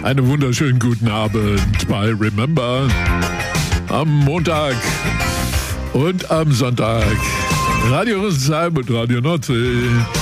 Einen wunderschönen guten Abend bei Remember am Montag und am Sonntag. Radio Rüsselsheim und Radio Nordsee.